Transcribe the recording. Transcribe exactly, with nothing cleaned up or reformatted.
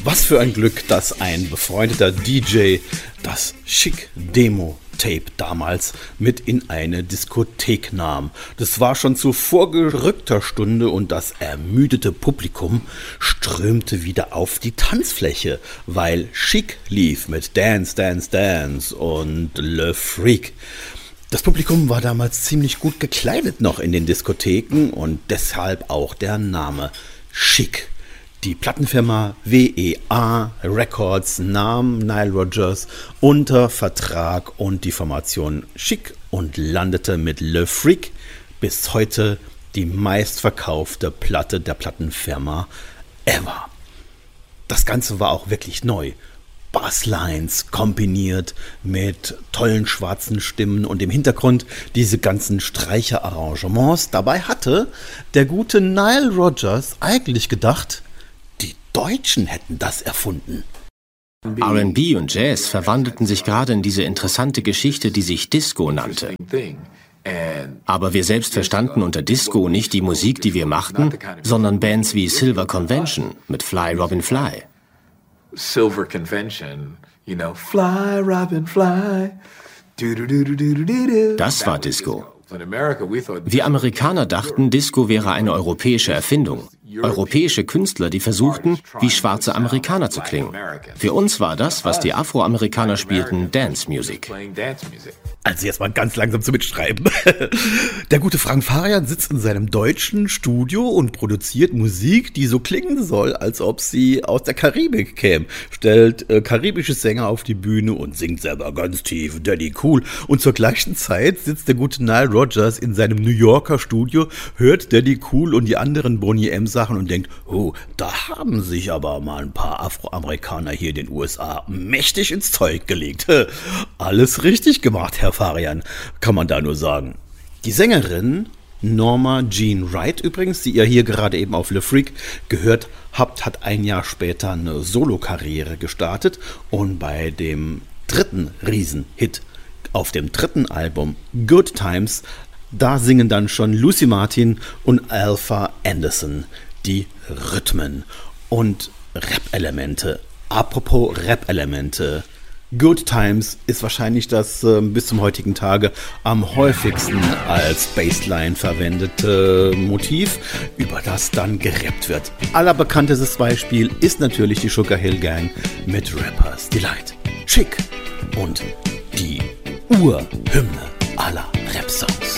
Was für ein Glück, dass ein befreundeter D J das Chic-Demo-Tape damals mit in eine Diskothek nahm. Das war schon zu vorgerückter Stunde und das ermüdete Publikum strömte wieder auf die Tanzfläche, weil Chic lief mit Dance, Dance, Dance und Le Freak. Das Publikum war damals ziemlich gut gekleidet noch in den Diskotheken und deshalb auch der Name Chic. Die Plattenfirma W E A Records nahm Nile Rodgers unter Vertrag und die Formation Chic und landete mit Le Freak bis heute die meistverkaufte Platte der Plattenfirma ever. Das Ganze war auch wirklich neu. Basslines kombiniert mit tollen schwarzen Stimmen und im Hintergrund diese ganzen Streicherarrangements. Dabei hatte der gute Nile Rodgers eigentlich gedacht, die Deutschen hätten das erfunden. R and B und Jazz verwandelten sich gerade in diese interessante Geschichte, die sich Disco nannte. Aber wir selbst verstanden unter Disco nicht die Musik, die wir machten, sondern Bands wie Silver Convention mit Fly Robin Fly. Silver Convention, you know, fly, Robin, fly. Das war Disco. Wir Amerikaner dachten, Disco wäre eine europäische Erfindung. Europäische Künstler, die versuchten, wie schwarze Amerikaner zu klingen. Für uns war das, was die Afroamerikaner spielten, Dance Music. Also jetzt mal ganz langsam zu mitschreiben. Der gute Frank Farian sitzt in seinem deutschen Studio und produziert Musik, die so klingen soll, als ob sie aus der Karibik käme. Stellt äh, karibische Sänger auf die Bühne und singt selber ganz tief, Daddy Cool. Und zur gleichen Zeit sitzt der gute Nile Rodgers in seinem New Yorker Studio, hört Daddy Cool und die anderen Boney M Sachen und denkt, oh, da haben sich aber mal ein paar Afroamerikaner hier in den U S A mächtig ins Zeug gelegt. Alles richtig gemacht, Herr Farian, kann man da nur sagen. Die Sängerin Norma Jean Wright übrigens, die ihr hier gerade eben auf Le Freak gehört habt, hat ein Jahr später eine Solokarriere gestartet und bei dem dritten Riesenhit auf dem dritten Album Good Times, da singen dann schon Lucy Martin und Alpha Anderson die Rhythmen und Rap-Elemente. Apropos Rap-Elemente, Good Times ist wahrscheinlich das äh, bis zum heutigen Tage am häufigsten als Bassline verwendete Motiv, über das dann gerappt wird. Allerbekanntestes Beispiel ist natürlich die Sugar Hill Gang mit Rappers Delight. Chic und die Urhymne aller Rap-Songs.